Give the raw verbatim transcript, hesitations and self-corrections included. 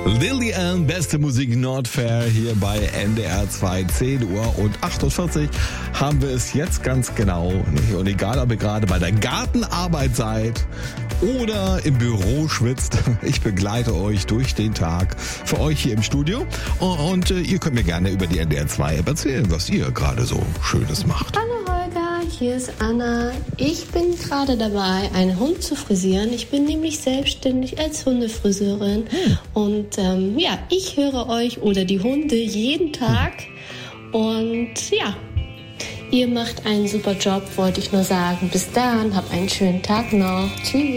Lilian, beste Musik Nordfair hier bei N D R zwei, zehn Uhr und achtundvierzig haben wir es jetzt ganz genau. Und egal, ob ihr gerade bei der Gartenarbeit seid oder im Büro schwitzt, ich begleite euch durch den Tag für euch hier im Studio. Und äh, ihr könnt mir gerne über die N D R zwei App erzählen, was ihr gerade so Schönes macht. Hallo Holger, hier ist Anna. Ich bin gerade dabei, einen Hund zu frisieren. Ich bin nämlich selbstständig als Hundefriseurin. Hm. Und ähm, ja, ich höre euch oder die Hunde jeden Tag. Hm. Und ja, ihr macht einen super Job, wollte ich nur sagen. Bis dann, habt einen schönen Tag noch. Tschüss.